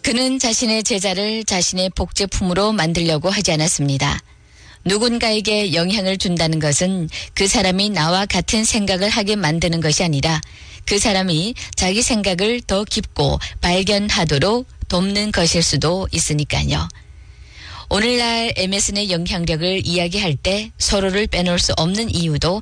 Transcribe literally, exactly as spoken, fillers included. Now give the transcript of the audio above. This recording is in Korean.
그는 자신의 제자를 자신의 복제품으로 만들려고 하지 않았습니다. 누군가에게 영향을 준다는 것은 그 사람이 나와 같은 생각을 하게 만드는 것이 아니라 그 사람이 자기 생각을 더 깊고 발견하도록 돕는 것일 수도 있으니까요. 오늘날 엠에스엔의 영향력을 이야기할 때 서로를 빼놓을 수 없는 이유도